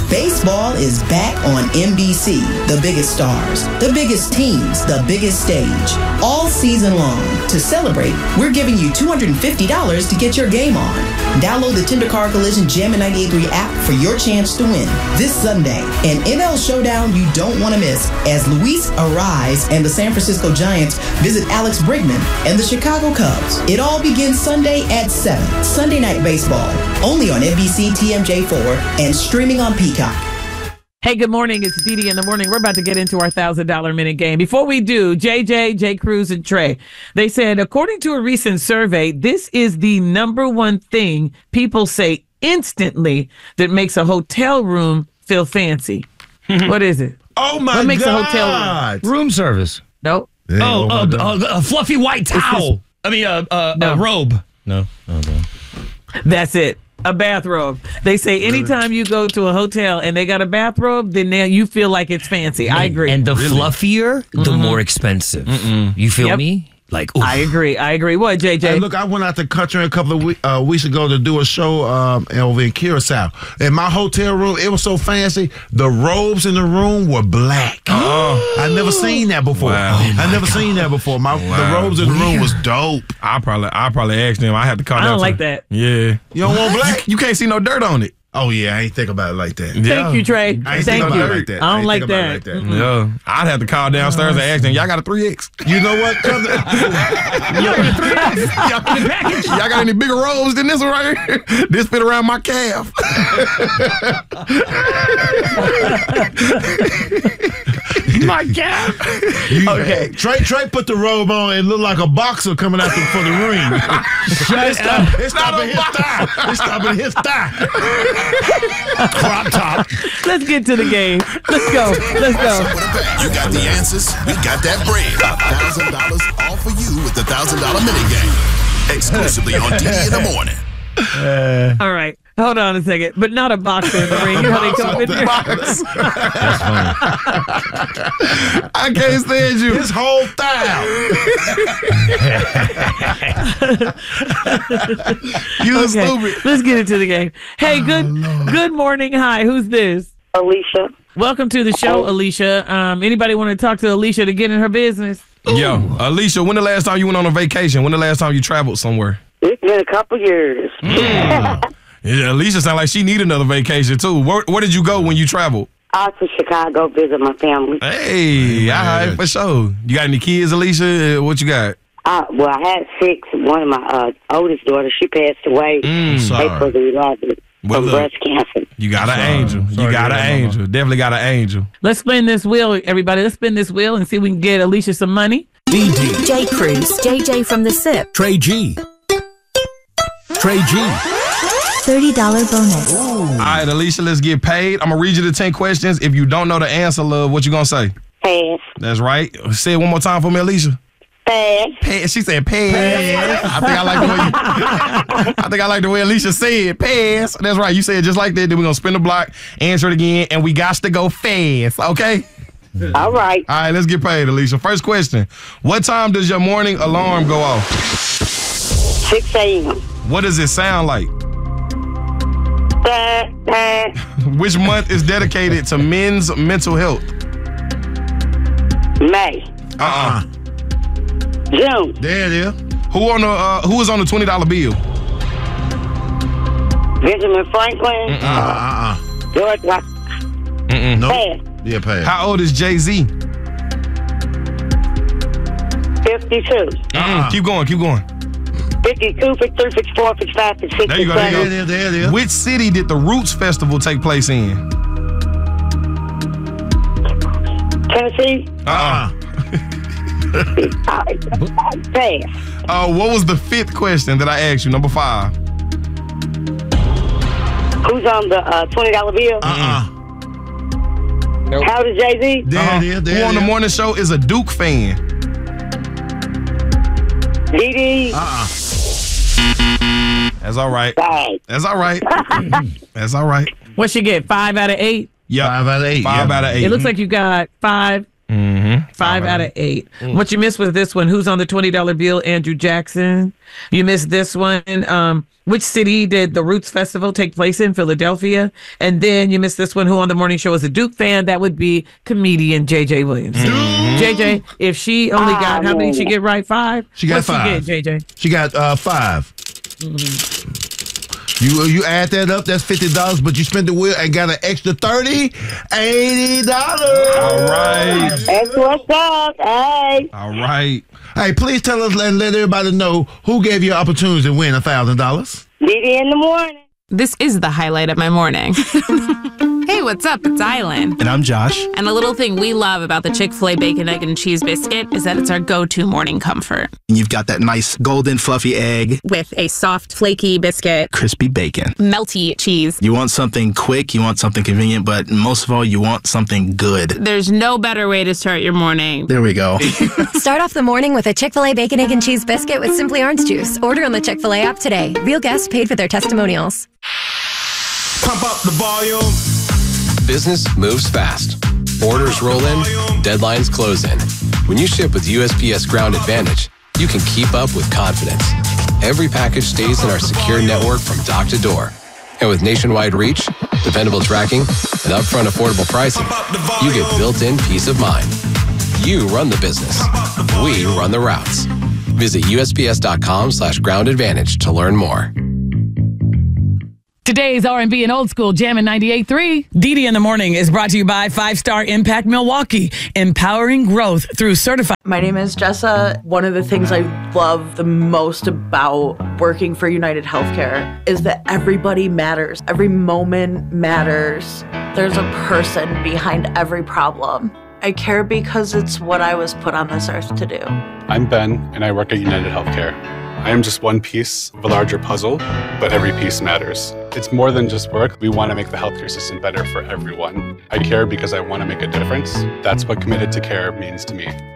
Baseball is back on NBC. The biggest stars, the biggest teams, the biggest stage. All season long. To celebrate, we're giving you $250 to get your game on. Download the Tender Car Collision Jammin' 98.3 app for your chance to win. This Sunday, an NL showdown you don't want to miss as Luis Arraez and the San Francisco Giants visit Alex Bregman and the Chicago Cubs. It all begins Sunday at 7. Sunday Night Baseball. Only on NBC TMJ4 and streaming on Peacock. Hey, good morning. It's Dee in the morning. We're about to get into our $1,000 minute game. Before we do, JJ, J. Cruz, and Trey, they said, according to a recent survey, this is the number one thing people say instantly that makes a hotel room feel fancy. What is it? Oh, my God. What makes a hotel room service? Nope. A fluffy white towel. A robe. No. That's it. A bathrobe. They say anytime you go to a hotel and they got a bathrobe, then you feel like it's fancy. I agree. And the fluffier, the more expensive. You feel me? Like, oof. I agree. What, JJ? Hey, look, I went out the country a couple of weeks ago to do a show over in Curacao. In my hotel room, it was so fancy. The robes in the room were black. I never seen that before. Wow. I never seen that before. The robes in the room was dope. I probably asked them. I had to call them. I don't like that. Yeah. You don't want black? You can't see no dirt on it. Oh, yeah, I ain't think about it like that. Thank you, Trey. I ain't Thank think you. about it like that. I don't like that. Yeah. I'd have to call downstairs and ask them, y'all got a 3X? You know what? Y'all got any bigger robes than this one right here? This fit around my calf. My calf. Okay. Trey put the robe on and looked like a boxer coming out for the ring. It's stopping his thigh. It's stopping his thigh. Crop top. Let's get to the game. Let's go. You got the answers. We got that bread. $1,000 all for you with the $1,000 mini game. Exclusively on Didi in the morning. All right. Hold on a second. But not a boxer in the ring. You know how they come in there? That's funny. I can't stand you. His whole thigh. You stupid. Let's get into the game. Hey, good morning. Hi, who's this? Alicia. Welcome to the show, Alicia. Anybody want to talk to Alicia to get in her business? Yo, Alicia, when the last time you went on a vacation? When the last time you traveled somewhere? It's been a couple years. Yeah, Alicia sounds like she need another vacation too. Where did you go when you traveled? I went to Chicago visit my family. Hey, all right, for sure. You got any kids, Alicia? What you got? Well, I had 6. One of my oldest daughters, she passed away April the 11th from breast cancer. You got an angel. You got an angel. Definitely got an angel. Let's spin this wheel, everybody. Let's spin this wheel and see if we can get Alicia some money. DD. J. Cruz. JJ from the SIP. Trey G. Trey G. $30 bonus. All right, Alicia, let's get paid. I'm going to read you the 10 questions. If you don't know the answer, love, what you going to say? Pass. That's right. Say it one more time for me, Alicia. Pass. Pass. She said pass. I think I like the way Alicia said pass. That's right. You said it just like that. Then we're going to spin the block, answer it again, and we got to go fast. Okay? All right. All right, let's get paid, Alicia. First question. What time does your morning alarm go off? 6 a.m. What does it sound like? Which month is dedicated to men's mental health? May. June. There it is. Who is on the $20 bill? Benjamin Franklin. George Washington. Nope. Pass. Yeah, pass. How old is Jay-Z? 52. Keep going. 52, 53, 54, 55, 56, There you go. 57. There it is. Which city did the Roots Festival take place in? Tennessee. Uh-uh. Pass. What was the 5th question that I asked you? Number 5. Who's on the $20 bill? Nope. How old is Jay-Z? There it is. Who on the morning show is a Duke fan? Didi. That's all right. Bag. That's all right. That's all right. What she get? 5 out of 8? Yeah. 5 out of 8. 5 out of 8. It looks like you got 5. Mm-hmm. Mm-hmm. 5 out of 8. What you missed was this one. Who's on the $20 bill? Andrew Jackson. You missed this one. Which city did the Roots Festival take place in? Philadelphia. And then you missed this one. Who on the morning show is a Duke fan? That would be comedian JJ Williams. JJ, if she only got, how many did she get right? 5? She got 5. What'd she get, JJ? She got 5. You add that up, that's $50, but you spent the wheel and got an extra $80. All right. That's what's up. Hey. All right. Hey, please tell us and let everybody know who gave you an opportunity to win $1,000. Didi in the morning. This is the highlight of my morning. Hey, what's up? It's Island. And I'm Josh. And a little thing we love about the Chick-fil-A Bacon, Egg, and Cheese Biscuit is that it's our go-to morning comfort. You've got that nice golden fluffy egg. With a soft, flaky biscuit. Crispy bacon. Melty cheese. You want something quick, you want something convenient, but most of all, you want something good. There's no better way to start your morning. There we go. Start off the morning with a Chick-fil-A Bacon, Egg, and Cheese Biscuit with Simply Orange Juice. Order on the Chick-fil-A app today. Real guests paid for their testimonials. Pump up the volume. Business moves fast. Orders roll in, deadlines close in. When you ship with USPS Ground Advantage, you can keep up with confidence. Every package stays in our secure network from dock to door. And with nationwide reach, dependable tracking, and upfront affordable pricing, you get built-in peace of mind. You run the business. We run the routes. Visit USPS.com/Ground Advantage to learn more. Today's R&B and old school Jammin' 98.3. Didi in the Morning is brought to you by 5-Star Impact Milwaukee, empowering growth through certified. My name is Jessa. One of the things I love the most about working for United Healthcare is that everybody matters. Every moment matters. There's a person behind every problem. I care because it's what I was put on this earth to do. I'm Ben, and I work at United Healthcare. I am just one piece of a larger puzzle, but every piece matters. It's more than just work. We want to make the healthcare system better for everyone. I care because I want to make a difference. That's what committed to care means to me.